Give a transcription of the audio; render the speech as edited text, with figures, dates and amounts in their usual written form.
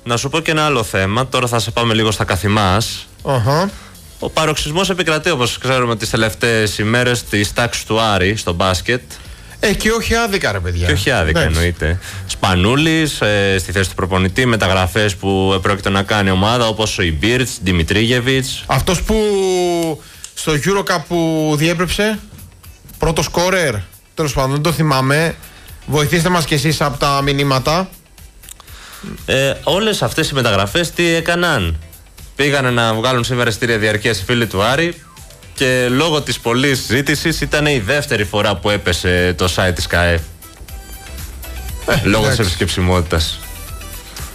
Να σου πω και ένα άλλο θέμα. Τώρα θα σε πάμε λίγο στα καθημάς. Ο παροξισμός επικρατεί, όπως ξέρουμε, τις τελευταίες ημέρες της τάξης του Άρη στο μπάσκετ. Και όχι άδικα, ρε παιδιά. Και όχι άδικα, εννοείται. Σπανούλης στη θέση του προπονητή, μεταγραφές που πρόκειται να κάνει η ομάδα, όπως ο Ιμπίρτς, Δημητρίγεβιτς. Αυτός που στο EuroCup που διέπρεψε, πρώτο σκόρερ, τέλος πάντων, δεν το θυμάμαι. Βοηθήστε μας κι εσείς από τα μηνύματα. Όλες αυτές οι μεταγραφές τι έκαναν? Πήγανε να βγάλουν σήμερα εισιτήρια διαρκείας οι φίλοι του Άρη και λόγω της πολλής ζήτησης ήταν η δεύτερη φορά που έπεσε το site της ΚΑΕ. Λόγω της επισκεψιμότητας.